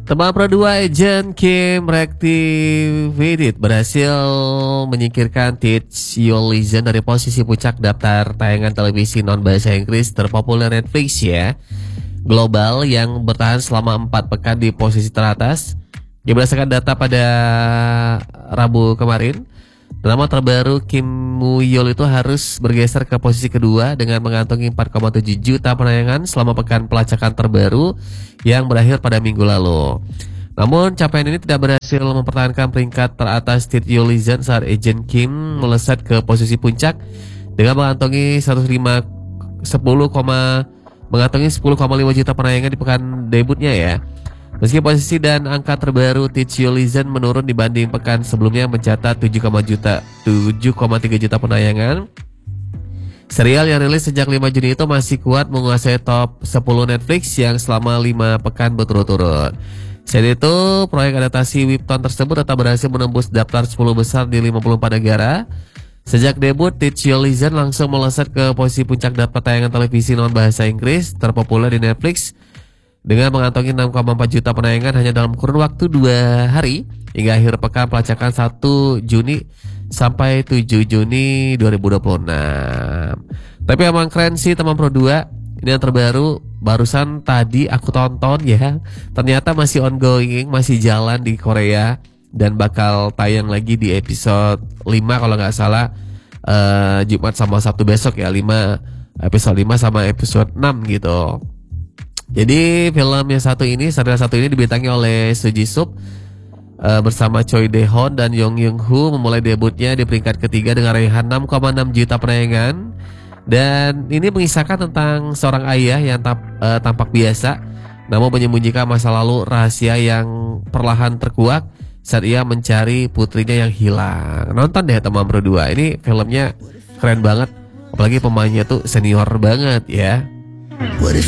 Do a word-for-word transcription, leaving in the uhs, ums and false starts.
Teman Pro dua Agent Kim Reactivated berhasil menyingkirkan Teach Your Legend dari posisi puncak daftar tayangan televisi non bahasa Inggris terpopuler Netflix ya global yang bertahan selama empat pekan di posisi teratas. Ya, berdasarkan data pada Rabu kemarin, drama terbaru Kim Woo-yeol itu harus bergeser ke posisi kedua dengan mengantongi empat koma tujuh juta penayangan selama pekan pelacakan terbaru yang berakhir pada minggu lalu. Namun capaian ini tidak berhasil mempertahankan peringkat teratas Teach Your Legend saat Agent Kim melesat ke posisi puncak dengan mengantongi seratus lima sepuluh, mengantongi sepuluh koma lima juta penayangan di pekan debutnya ya. Meski posisi dan angka terbaru Teach Your Legend menurun dibanding pekan sebelumnya mencatat tujuh koma tiga juta penayangan, serial yang rilis sejak lima Juni itu masih kuat menguasai top sepuluh Netflix yang selama lima pekan berturut-turut. Selain itu, proyek adaptasi Webtoon tersebut tetap berhasil menembus daftar sepuluh besar di lima puluh empat negara. Sejak debut, Teach Your Legend langsung melesat ke posisi puncak daftar tayangan televisi non bahasa Inggris terpopuler di Netflix dengan mengantongi enam koma empat juta penayangan hanya dalam kurun waktu dua hari hingga akhir pekan pelacakan satu Juni sampai tujuh Juni dua ribu dua puluh enam. Tapi emang keren sih teman Pro dua. Ini yang terbaru barusan tadi aku tonton ya. Ternyata masih ongoing, masih jalan di Korea dan bakal tayang lagi di episode lima kalau nggak salah uh, Jumat sama Sabtu besok ya. lima episode lima sama episode enam gitu. Jadi film yang satu ini, serial satu ini dibintangi oleh Soo Ji-sub uh, bersama Choi Dae-hoon dan Yong Eun-woo memulai debutnya di peringkat ketiga dengan raihan enam koma enam juta penayangan. Dan ini mengisahkan tentang seorang ayah yang tamp, uh, tampak biasa namun menyembunyikan masa lalu rahasia yang perlahan terkuak saat ia mencari putrinya yang hilang. Nonton deh teman Pro dua, ini filmnya keren banget, apalagi pemainnya tuh senior banget ya.